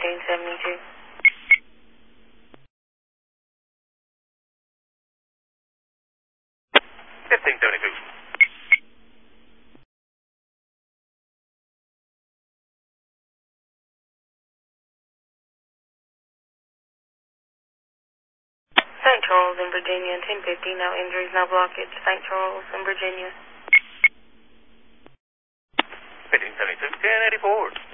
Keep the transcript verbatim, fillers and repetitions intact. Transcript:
fifteen seventy-two. fifteen seventy-two. Saint Charles in Virginia, ten fifty, no injuries, no blockage. Saint Charles in Virginia. fifteen seventy-two, ten eighty-four.